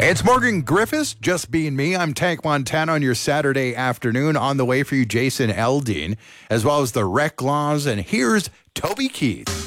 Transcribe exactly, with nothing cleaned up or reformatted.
It's Morgan Griffiths, just being me. I'm Tank Montana on your Saturday afternoon. On the way for you, Jason Aldean, as well as the Rec Laws. And here's Toby Keith.